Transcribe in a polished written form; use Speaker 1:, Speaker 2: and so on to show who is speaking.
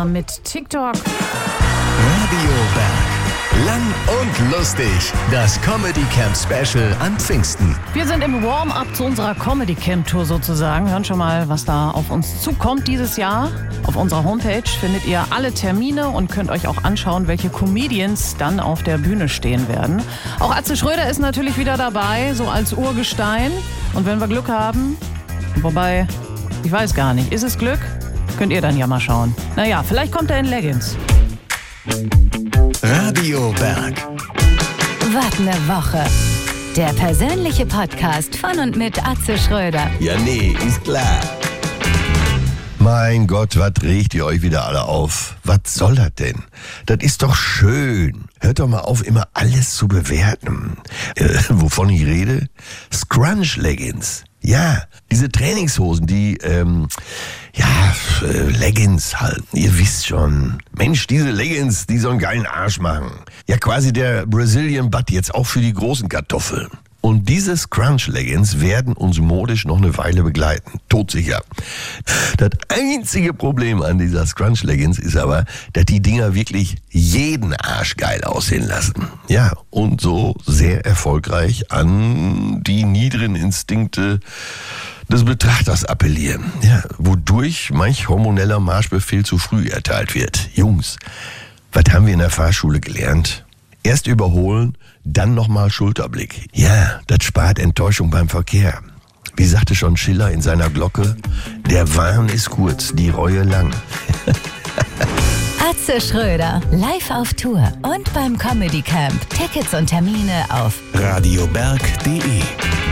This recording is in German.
Speaker 1: Sommer mit TikTok.
Speaker 2: Radio Berg. Lang und lustig. Das Comedy Camp Special an Pfingsten.
Speaker 1: Wir sind im Warm-up zu unserer Comedy Camp Tour sozusagen. Hören schon mal, was da auf uns zukommt dieses Jahr. Auf unserer Homepage findet ihr alle Termine und könnt euch auch anschauen, welche Comedians dann auf der Bühne stehen werden. Auch Atze Schröder ist natürlich wieder dabei, so als Urgestein. Und wenn wir Glück haben, wobei, ich weiß gar nicht, ist es Glück? Könnt ihr dann ja mal schauen. Naja, vielleicht kommt er in Leggings.
Speaker 2: Radio Berg.
Speaker 3: Was ne Woche. Der persönliche Podcast von und mit Atze Schröder.
Speaker 2: Ja, nee, ist klar.
Speaker 4: Mein Gott, was regt ihr euch wieder alle auf? Was soll das denn? Das ist doch schön. Hört doch mal auf, immer alles zu bewerten. Wovon ich rede? Scrunch-Leggings. Ja, diese Trainingshosen, die, Leggings halt. Ihr wisst schon. Mensch, diese Leggings, die so einen geilen Arsch machen. Ja, quasi der Brazilian Butt jetzt auch für die großen Kartoffeln. Und diese Scrunch-Leggings werden uns modisch noch eine Weile begleiten. Todsicher. Das einzige Problem an dieser Scrunch-Leggings ist aber, dass die Dinger wirklich jeden Arsch geil aussehen lassen. Ja, und so sehr erfolgreich an die niederen Instinkte des Betrachters appellieren. Ja, wodurch manch hormoneller Marschbefehl zu früh erteilt wird. Jungs, was haben wir in der Fahrschule gelernt? Erst überholen, dann nochmal Schulterblick. Ja, das spart Enttäuschung beim Verkehr. Wie sagte schon Schiller in seiner Glocke, der Wahn ist kurz, die Reue lang.
Speaker 3: Atze Schröder, live auf Tour und beim Comedy Camp. Tickets und Termine auf
Speaker 2: radioberg.de